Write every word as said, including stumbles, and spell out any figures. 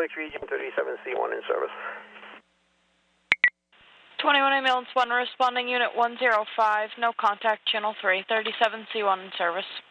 Lake Region, thirty-seven C one in service. twenty-one ambulance one responding unit one zero five, no contact channel three, thirty-seven C one in service.